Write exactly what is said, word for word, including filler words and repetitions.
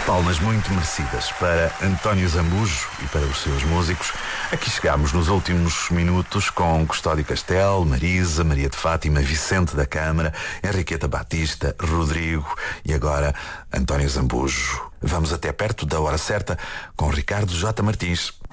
Palmas muito merecidas para António Zambujo e para os seus músicos. Aqui chegámos nos últimos minutos com Custódio Castelo, Marisa, Maria de Fátima, Vicente da Câmara, Henriqueta Batista, Rodrigo e agora António Zambujo. Vamos até perto da hora certa com Ricardo J. Martins.